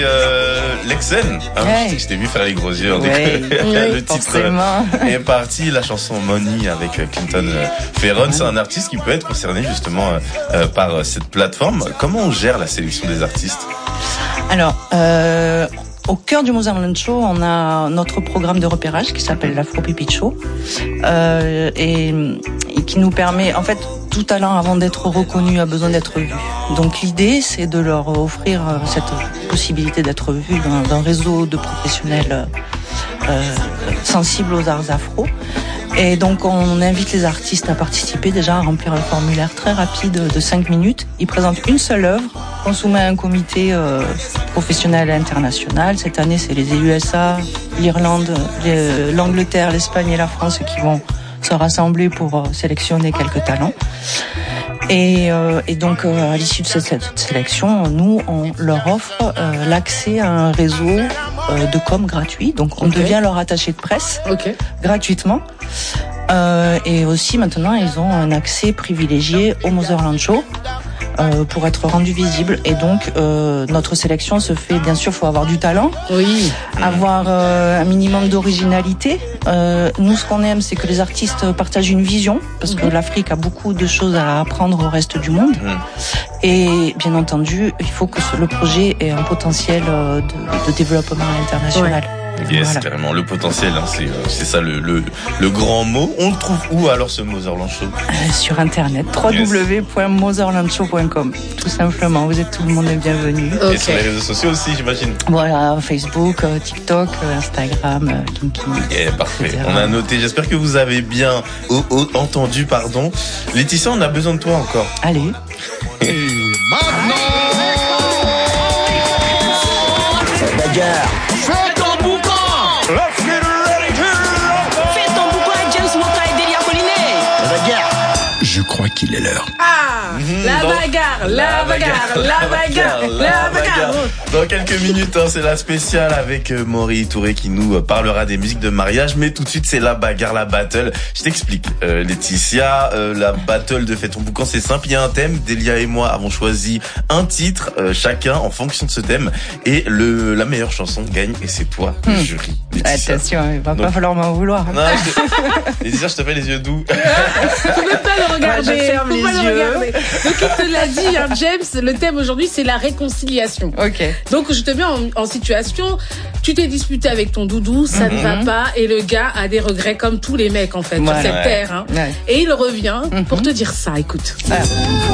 Lexen. Je t'ai vu faire les gros yeux. Le titre est parti. La chanson Money avec Clinton Ferron. C'est un artiste qui peut être concerné justement par cette plateforme. Comment on gère la sélection des artistes? Alors, au cœur du Motherland Show, on a notre programme de repérage qui s'appelle l'Afro Pipit Show et qui nous permet, en fait, tout talent avant d'être reconnu a besoin d'être vu. Donc l'idée, c'est de leur offrir cette possibilité d'être vu dans un réseau de professionnels sensibles aux arts afro. Et donc on invite les artistes à participer déjà à remplir un formulaire très rapide de 5 minutes. Ils présentent une seule œuvre qu'on soumet à un comité professionnel et international. Cette année, c'est les USA, l'Irlande, l'Angleterre, l'Espagne et la France qui vont se rassembler pour sélectionner quelques talents. Et donc à l'issue de cette sélection, nous on leur offre l'accès à un réseau de com gratuit. Donc on devient leur attaché de presse gratuitement. Et aussi maintenant ils ont un accès privilégié au Motherland Show pour être rendu visible. Et donc notre sélection se fait, bien sûr, faut avoir du talent, avoir un minimum d'originalité. Nous, ce qu'on aime, c'est que les artistes partagent une vision, parce que l'Afrique a beaucoup de choses à apprendre au reste du monde. Et bien entendu, il faut que le projet ait un potentiel de développement international. Yes, voilà. Carrément, le potentiel, c'est ça le grand mot. On le trouve où alors, ce Motherland Show? Sur internet, www.motherlandshow.com. Tout simplement, tout le monde est bienvenu. Et sur les réseaux sociaux aussi, j'imagine. Voilà, Facebook, TikTok, Instagram, LinkedIn. Parfait. Etc. On a noté, j'espère que vous avez bien entendu, pardon. Laetitia, on a besoin de toi encore. Allez. Et maintenant, c'est bagarre. Fais ton boucan. Let's get ready to rock. Fais ton boucan avec James Moka et Delia Poliné. La bagarre. Je crois qu'il est l'heure. La bagarre. Dans quelques minutes, c'est la spéciale avec Maury Touré qui nous parlera des musiques de mariage. Mais tout de suite, c'est la bagarre, la battle. Je t'explique, Laetitia. La battle de Fais ton boucan, c'est simple. Il y a un thème. Delia et moi avons choisi un titre chacun en fonction de ce thème. Et la meilleure chanson gagne. Et c'est toi, le jury. Laetitia. Attention, il va pas falloir m'en vouloir. Non, Laetitia, je te fais les yeux doux. Tu peux pas le regarder. Je ferme les yeux. Donc il te l'a dit, James, le thème aujourd'hui, c'est la réconciliation. Ok. Donc je te mets en situation, tu t'es disputé avec ton doudou, ça ne va pas, et le gars a des regrets comme tous les mecs en fait sur cette terre. Et il revient pour te dire ça, écoute.